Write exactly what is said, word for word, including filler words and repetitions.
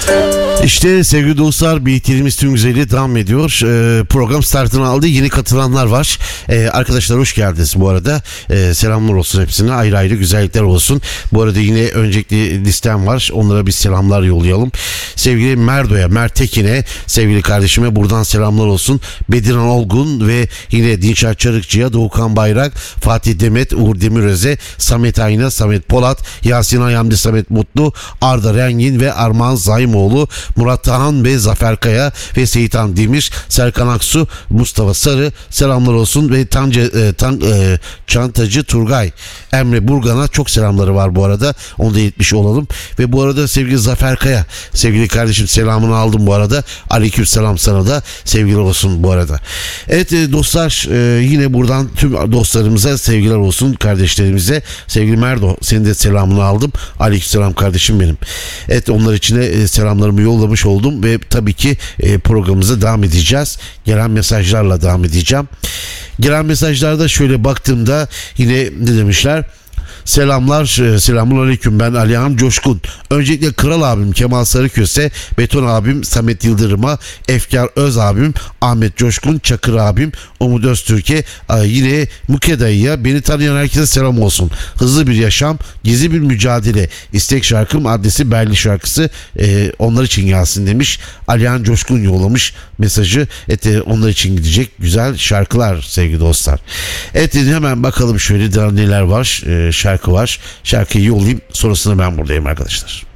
İşte sevgili dostlar, biriktirdiğimiz tüm güzelliği devam ediyor. Ee, program startını aldı. Yeni katılanlar var. Ee, arkadaşlar hoş geldiniz bu arada. Ee, selamlar olsun hepsine. Ayrı ayrı güzellikler olsun. Bu arada yine öncelikli listem var. Onlara bir selamlar yollayalım. Sevgili Merdo'ya, Mert Tekin'e, sevgili kardeşime buradan selamlar olsun. Bediran Olgun ve yine Dinçer Çarıkçı'ya, Doğukan Bayrak, Fatih Demet, Uğur Demiröz'e, Samet Ayna, Samet Polat, Yasin Ayamdi, Samet Mutlu, Arda Rengin ve Armağan Zaimoğlu, Murat Tahan ve Zafer Kaya ve Seyitan Demir, Serkan Aksu, Mustafa Sarı selamlar olsun ve Tanca, e, Tan, e, Çantacı Turgay, Emre Burgan'a çok selamları var bu arada. Onu da iletmiş olalım. Ve bu arada sevgili Zafer Kaya, sevgili kardeşim selamını aldım bu arada. Aleyküm selam sana da sevgiler olsun bu arada. Evet e, dostlar, e, yine buradan tüm dostlarımıza sevgiler olsun, kardeşlerimize. Sevgili Merdo, senin de selamını aldım. Aleyküm selam kardeşim benim. Evet, onlar için de e, selamlarımı yollamış oldum ve tabii ki e, programımıza devam edeceğiz. Gelen mesajlarla devam edeceğim. Gelen mesajlarda şöyle baktığımda yine ne demişler? Selamlar, selamun aleyküm, ben Alihan Coşkun. Öncelikle Kral abim Kemal Sarıköse, Beton abim Samet Yıldırım'a, Efkar Öz abim Ahmet Coşkun, Çakır abim Umut Öztürk'e, yine Muke dayıya, beni tanıyan herkese selam olsun. Hızlı bir yaşam, gizli bir mücadele. İstek şarkım adresi Berli şarkısı, e, onlar için gelsin demiş. Alihan Coşkun yollamış mesajı. Evet, e, onlar için gidecek güzel şarkılar sevgili dostlar. Evet, hemen bakalım şöyle daha neler var. E, şarkı var. Şarkıyı yollayayım. Sonrasında ben buradayım arkadaşlar.